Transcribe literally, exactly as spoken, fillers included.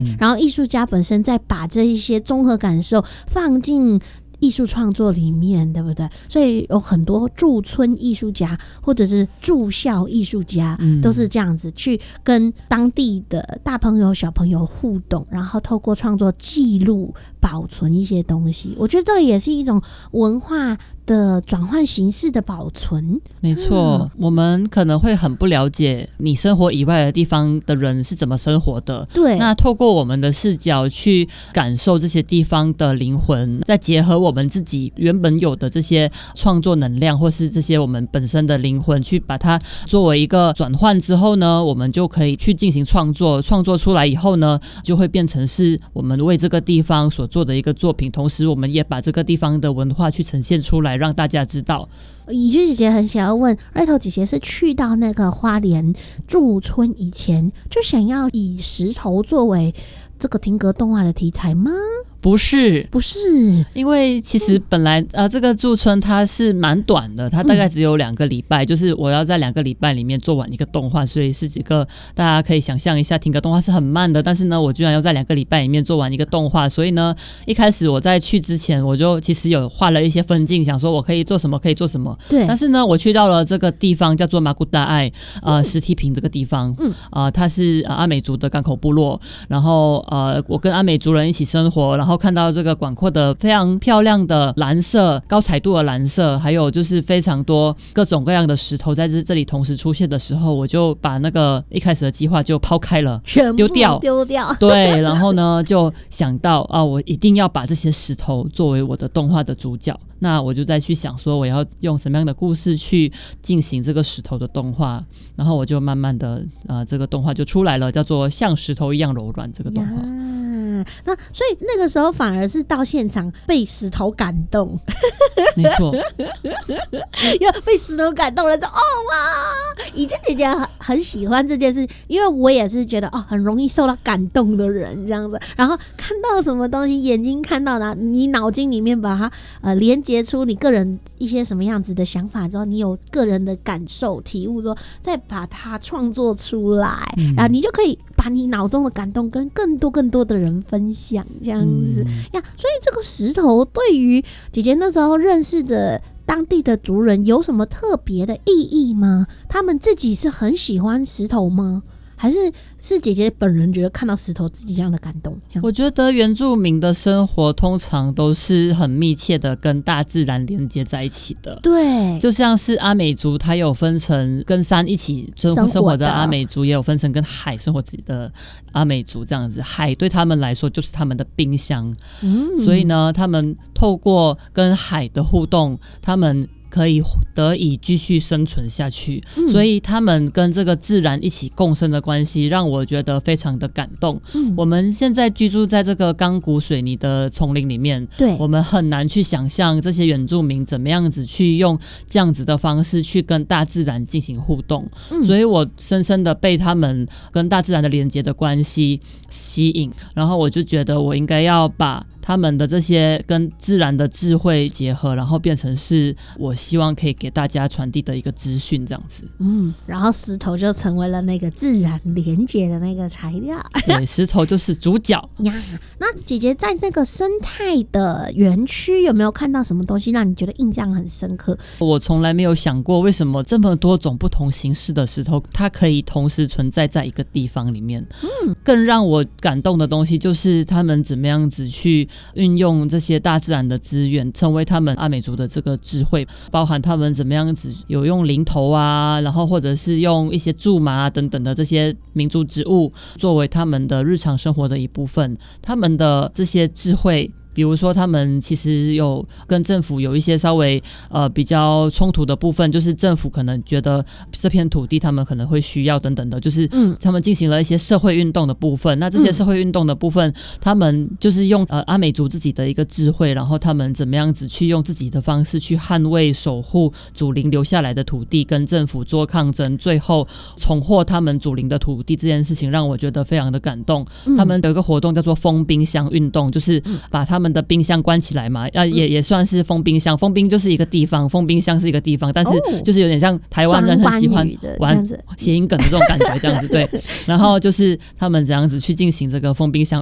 嗯、然后艺术家本身再把这一些综合感受放进艺术创作里面，对不对？所以有很多驻村艺术家或者是驻校艺术家、嗯、都是这样子去跟当地的大朋友小朋友互动，然后透过创作记录保存一些东西。我觉得这也是一种文化的转换形式的保存。 没错、嗯、我们可能会很不了解你生活以外的地方的人是怎么生活的， 对， 那透过我们的视角去感受这些地方的灵魂，再结合我们自己原本有的这些创作能量，或是这些我们本身的灵魂，去把它作为一个转换之后呢，我们就可以去进行创作，创作出来以后呢，就会变成是我们为这个地方所做的一个作品，同时我们也把这个地方的文化去呈现出来，让大家知道。 怡君姐姐很想要问，瑞头姐姐是去到那个花莲驻村以前就想要以石头作为这个停格动画的题材吗？ 不是， 不是， 因为其实本来、嗯、呃，这个驻村它是蛮短的，它大概只有两个礼拜、嗯，就是我要在两个礼拜里面做完一个动画，所以是几个大家可以想象一下，停格动画是很慢的，但是呢，我居然要在两个礼拜里面做完一个动画，所以呢，一开始我在去之前，我就其实有画了一些分镜，想说我可以做什么，可以做什么。 对。 但是呢，我去到了这个地方叫做马古达爱，呃，石梯坪这个地方，嗯，啊、呃，它是、呃、阿美族的港口部落，然后呃，我跟阿美族人一起生活，然后看到这个广阔的非常漂亮的蓝色高彩度的蓝色，还有就是非常多各种各样的石头在这里同时出现的时候，我就把那个一开始的计划就抛开了，丢掉丢掉对，然后呢就想到啊，我一定要把这些石头作为我的动画的主角，那我就再去想说我要用什么样的故事去进行这个石头的动画，然后我就慢慢的呃，这个动画就出来了，叫做像石头一样柔软这个动画。 那所以那个时候反而是到现场被石头感动， 没错， 要被石头感动了之后，哦哇！怡君姐姐很很喜欢这件事，因为我也是觉得哦，很容易受到感动的人这样子。然后看到什么东西，眼睛看到的，你脑筋里面把它呃连接出你个人一些什么样子的想法之后，你有个人的感受体悟之后，再把它创作出来、嗯，然后你就可以把你脑中的感动跟更多更多的人分享，这样子、嗯、呀。所以这个石头对于姐姐那时候认识的当地的族人有什么特别的意义吗？他们自己是很喜欢石头吗？还是是姐姐本人觉得看到石头自己这样的感动？ 我觉得原住民的生活通常都是很密切的跟大自然连接在一起的。 对， 就像是阿美族，它有分成跟山一起生活的阿美族，也有分成跟海生活的阿美族，这样子。海对他们来说就是他们的冰箱、嗯、所以呢，他们透过跟海的互动，他们可以得以继续生存下去、嗯、所以他们跟这个自然一起共生的关系让我觉得非常的感动、嗯、我们现在居住在这个钢骨水泥的丛林里面，对，我们很难去想象这些原住民怎么样子去用这样子的方式去跟大自然进行互动、嗯、所以我深深的被他们跟大自然的连接的关系吸引，然后我就觉得我应该要把他们的这些跟自然的智慧结合，然后变成是我希望可以给大家传递的一个资讯，这样子。嗯， 然后石头就成为了那个自然连接的那个材料。 对，石头就是主角呀。那姐姐在那个生态的园区有没有看到什么东西让你觉得印象很深刻？ 我从来没有想过为什么这么多种不同形式的石头它可以同时存在在一个地方里面。嗯，更让我感动的东西就是他们怎么样子去运用这些大自然的资源，成为他们阿美族的这个智慧，包含他们怎么样子有用林头啊，然后或者是用一些苎麻啊等等的这些民族植物作为他们的日常生活的一部分，他们的这些智慧，比如说他们其实有跟政府有一些稍微呃比较冲突的部分，就是政府可能觉得这片土地他们可能会需要等等的，就是他们进行了一些社会运动的部分、嗯、那这些社会运动的部分、嗯、他们就是用呃阿美族自己的一个智慧，然后他们怎么样子去用自己的方式去捍卫守护祖灵留下来的土地，跟政府做抗争，最后重获他们祖灵的土地，这件事情让我觉得非常的感动、嗯、他们有一个活动叫做封冰箱运动，就是把他们们的冰箱关起来嘛，要也也算是封冰箱。封冰就是一个地方，封冰箱是一个地方，但是就是有点像台湾人很喜欢玩谐音梗的这种感觉，这样子对。然后就是他们这样子去进行这个封冰箱